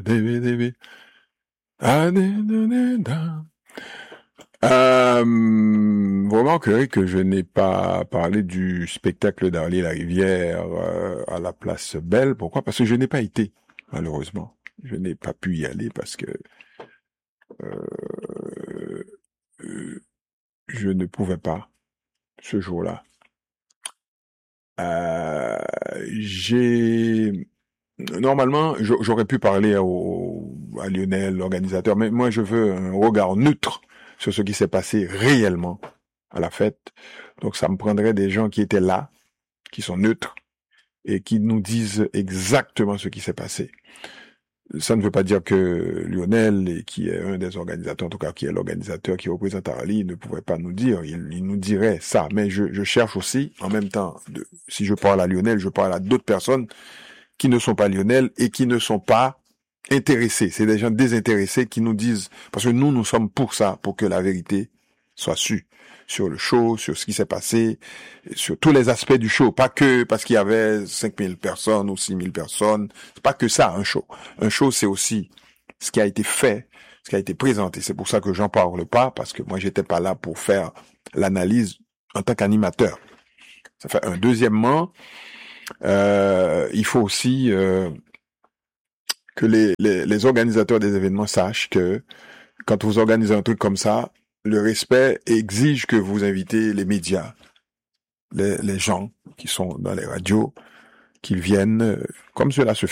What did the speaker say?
DB. Vous remarquerez que je n'ai pas parlé du spectacle d'Harley la Rivière à la Place Belle. Pourquoi? Parce que je n'ai pas été, malheureusement. Je n'ai pas pu y aller parce que euh, euh, je ne pouvais pas ce jour-là. Euh, j'ai Normalement, j'aurais pu parler à Lionel, l'organisateur, mais moi je veux un regard neutre sur ce qui s'est passé réellement à la fête. Donc ça me prendrait des gens qui étaient là, qui sont neutres, et qui nous disent exactement ce qui s'est passé. Ça ne veut pas dire que Lionel, qui est un des organisateurs, en tout cas qui est l'organisateur qui représente Harley, ne pouvait pas nous dire. Il nous dirait ça. Mais je cherche aussi, en même temps, si je parle à Lionel, je parle à d'autres personnes qui ne sont pas Lionel et qui ne sont pas intéressés. C'est des gens désintéressés qui nous disent, parce que nous sommes pour ça, pour que la vérité soit sue sur le show, sur ce qui s'est passé, sur tous les aspects du show. Pas que parce qu'il y avait 5000 personnes ou 6000 personnes. C'est pas que ça, un show. Un show, c'est aussi ce qui a été fait, ce qui a été présenté. C'est pour ça que j'en parle pas, parce que moi, j'étais pas là pour faire l'analyse en tant qu'animateur. Ça fait un. Deuxièmement, il faut aussi que les organisateurs des événements sachent que quand vous organisez un truc comme ça, le respect exige que vous invitez les médias, les gens qui sont dans les radios, qu'ils viennent, comme cela se